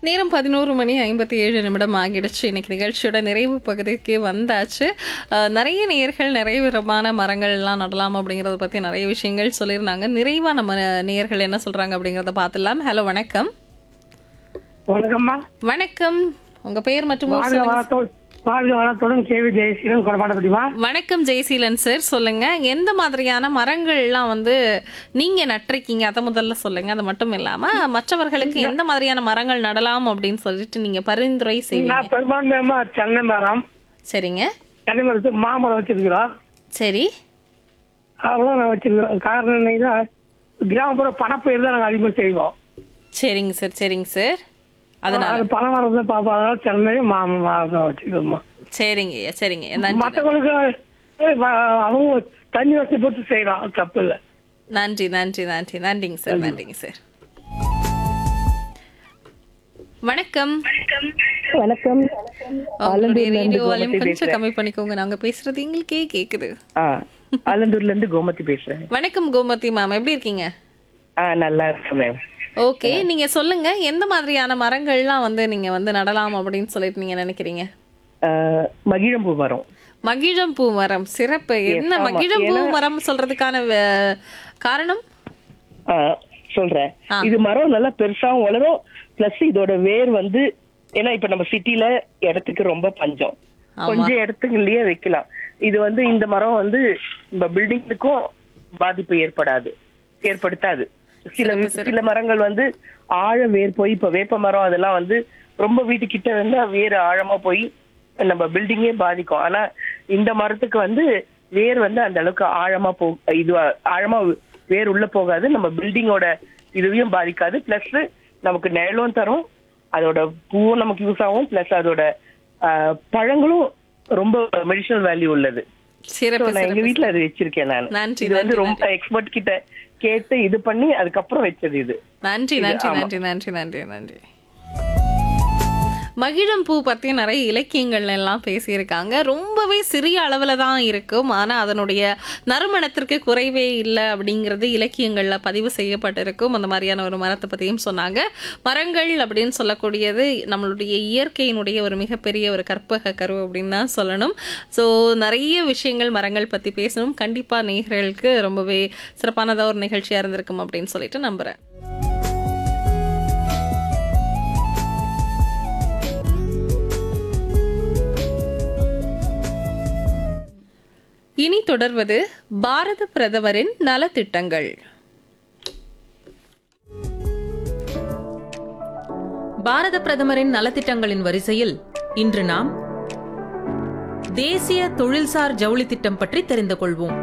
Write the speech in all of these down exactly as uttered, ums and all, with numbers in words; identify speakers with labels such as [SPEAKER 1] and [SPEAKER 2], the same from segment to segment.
[SPEAKER 1] நேரம் பதினோரு மணி ஐம்பத்தி ஏழு நிமிடம் ஆகிடுச்சு. இன்னைக்கு நிகழ்ச்சியோட நிறைவு பகுதிக்கு வந்தாச்சு. அஹ், நிறைய நேயர்கள் நிறைய விதமான மரங்கள் எல்லாம் நடலாம் அப்படிங்கறத பத்தி நிறைய விஷயங்கள் சொல்லியிருந்தாங்க. நிறைவா நம்ம நேயர்கள் என்ன சொல்றாங்க அப்படிங்கறத பார்த்துலாம். ஹலோ, வணக்கம்.
[SPEAKER 2] வணக்கம்மா.
[SPEAKER 1] வணக்கம். உங்க பெயர் மற்றும் ஊர்
[SPEAKER 2] வாழ்க
[SPEAKER 1] சொல்லுங்க.
[SPEAKER 2] வளத்தோடு வாழ்க வளத்துடன் கேவி ஜெயசீலன் கொடமாட முடியுமா?
[SPEAKER 1] வணக்கம் ஜெயசீலன் சார், சொல்லுங்க. எந்த மாதிரியான மரங்கள் எல்லாம் வந்து நீங்க நட்டிருக்கீங்க, அதை முதல்ல சொல்லுங்க. அது மட்டும் இல்லாம மற்றவர்களுக்கு எந்த மாதிரியான மரங்கள் நடலாம் அப்படின்னு சொல்லிட்டு நீங்க பரிந்துரை செய்வீங்க?
[SPEAKER 2] நான் பெரும்பான்மையமா தென்னை மரம்,
[SPEAKER 1] சரிங்க.
[SPEAKER 2] தென்னை மரத்துக்கு மாமரம் வச்சிருக்கிறோம்.
[SPEAKER 1] சரி,
[SPEAKER 2] அவ்வளோ நான் வச்சிருக்கிறோம். காரணம் என்னன்னா கிராமப்புற பணப்பயிர் தான் நாங்கள் அதிகமாக செய்வோம்.
[SPEAKER 1] சரிங்க சார், சரிங்க சார். அதனால
[SPEAKER 2] அது பனை மரம் தான் பார்ப்போம். அதனால தென்னையும் மாம மரம் வச்சுக்கிறோம்மா.
[SPEAKER 1] சரிங்க ஐயா, சரிங்க. நன்றி
[SPEAKER 2] மற்றவங்களுக்கு ஏய், வ- அவங்க தண்ணி வசதி போட்டு செய்யலாம், தப்பு இல்லை.
[SPEAKER 1] நன்றி நன்றி நன்றி நன்றிங்க சார், நன்றிங்க சார். வணக்கம்.
[SPEAKER 3] வணக்கம்.
[SPEAKER 1] உங்களுடைய ரேடியோ வால்யூம் கொஞ்சம் கம்மி பண்ணிக்கோங்க, நாங்க பேசுறது எங்களுக்கே கேக்குது.
[SPEAKER 3] ஆ, ஆலந்தூர்ல இருந்து கோமதி பேசுறேன்.
[SPEAKER 1] வணக்கம் கோமதி மேம், எப்படி இருக்கீங்க?
[SPEAKER 3] ஆ, நல்லா இருக்கேன் மேம்.
[SPEAKER 1] ஓகே, நீங்க சொல்லுங்க, எந்த மாதிரியான மரங்கள்லாம் வந்து நீங்க வந்து நடலாம் அப்படின்னு சொல்லிட்டு நீங்க நினைக்கிறீங்க?
[SPEAKER 3] ஆ, மகிழம்பூ மரம்.
[SPEAKER 1] மகிழம்பூ மரம், சிறப்பு. என்ன
[SPEAKER 3] ஆமா.
[SPEAKER 1] மகிழம்பூ
[SPEAKER 3] ஏன்னா-
[SPEAKER 1] மரம் சொல்றதுக்கான வே- காரணம்?
[SPEAKER 3] ஆ, சொல்றேன்.
[SPEAKER 1] ஆ.
[SPEAKER 3] இது மரம் நல்லா பெருசாவும் வளரும். பிளஸ் இதோட வேர் வந்து, ஏன்னா இப்ப நம்ம சிட்டில இடத்துக்கு ரொம்ப பஞ்சம்,
[SPEAKER 1] ஆமா.
[SPEAKER 3] கொஞ்சம் இடத்துக்குள்ளேயே வைக்கலாம். இது வந்து இந்த மரம் வந்து நம்ம பில்டிங்குக்கும் பாதிப்பு ஏற்படாது ஏற்படுத்தாது. சில
[SPEAKER 1] சிறப்பு, சிறப்பு.
[SPEAKER 3] சில மரங்கள் வந்து ஆழ வேர் போய், இப்ப வேப்ப மரம் அதெல்லாம் வந்து ரொம்ப வீட்டுக்கிட்ட இருந்தா வேர் ஆழமா போய் நம்ம பில்டிங்கே பாதிக்கும். ஆனா இந்த மரத்துக்கு வந்து வேர் வந்து அந்த அளவுக்கு ஆழமா போ இது ஆழமா வேர் உள்ள போகாது, நம்ம பில்டிங்கோட இதுவையும் பாதிக்காது. பிளஸ் நமக்கு நிழலும் தரும், அதோட பூவும் நமக்கு யூஸ் ஆகும். பிளஸ் அதோட ஆஹ், பழங்களும் ரொம்ப மெடிசனல் வேல்யூ உள்ளது.
[SPEAKER 1] சிறப்பு,
[SPEAKER 3] So, நான் எங்க
[SPEAKER 1] சிறப்பு.
[SPEAKER 3] வீட்டுல அது வச்சிருக்கேன் நான்.
[SPEAKER 1] நன்றி,
[SPEAKER 3] இது வந்து
[SPEAKER 1] நன்றி,
[SPEAKER 3] ரொம்ப எக்ஸ்பர்ட் கிட்ட கேட்டு இது பண்ணி அதுக்கப்புறம் வச்சது இது.
[SPEAKER 1] நன்றி
[SPEAKER 3] இது,
[SPEAKER 1] நன்றி
[SPEAKER 3] ஆமா.
[SPEAKER 1] நன்றி நன்றி நன்றி நன்றி. மகிழம்பூ பத்தி நிறைய இலக்கியங்கள்ல எல்லாம் பேசியிருக்காங்க. ரொம்பவே சிறிய அளவுல தான் இருக்கும், ஆனா அதனுடைய நறுமணத்திற்கு குறைவே இல்லை அப்படிங்கிறது இலக்கியங்கள்ல பதிவு செய்யப்பட்டிருக்கும். அந்த மாதிரியான ஒரு மரத்தை பத்தியும் சொன்னாங்க. மரங்கள் அப்படின்னு சொல்லக்கூடியது நம்மளுடைய இயற்கையினுடைய ஒரு மிகப்பெரிய ஒரு கற்பக கரு அப்படின்னு தான் சொல்லணும். ஸோ நிறைய விஷயங்கள் மரங்கள் பத்தி பேசணும். கண்டிப்பா நேயர்களுக்கு ரொம்பவே சிறப்பானதா ஒரு நிகழ்ச்சியா இருந்திருக்கும் அப்படின்னு சொல்லிட்டு நம்புறேன். இனி தொடர்வது பாரத பிரதமரின் நலத்திட்டங்கள்.
[SPEAKER 4] பாரத பிரதமரின் நலத்திட்டங்களின் வரிசையில் இன்று நாம் தேசிய தொழில்சார் ஜவுளி திட்டம் பற்றி தெரிந்து கொள்வோம்.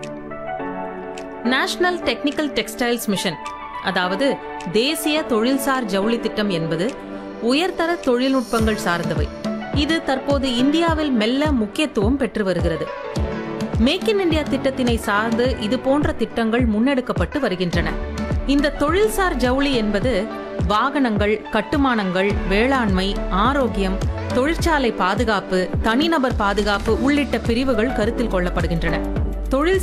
[SPEAKER 4] நேஷனல் டெக்னிக்கல் டெக்ஸ்டைல்ஸ் மிஷன், அதாவது தேசிய தொழில்சார் ஜவுளி திட்டம் என்பது உயர்தர தொழில்நுட்பங்கள் சார்ந்தவை. இது தற்போது இந்தியாவில் மெல்ல முக்கியத்துவம் பெற்று வருகிறது. மேக் இன் இந்தியா திட்டத்தினை சார்ந்து இது போன்ற திட்டங்கள் முன்னெடுக்கப்பட்டு வருகின்றன. இந்த தொழில்சார் ஜவுளி என்பது வாகனங்கள், கட்டுமானங்கள், வேளாண்மை, ஆரோக்கியம், தொழிற்சாலை பாதுகாப்பு, தனிநபர் பாதுகாப்பு உள்ளிட்ட பிரிவுகள் கருத்தில் கொள்ளப்படுகின்றன. தொழில்